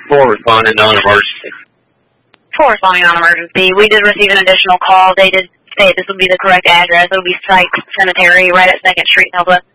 4 responding on emergency. 4 responding on emergency. We did receive an additional call. They did say this would be the correct address. It would be Sykes Cemetery right at 2nd Street, Southwest.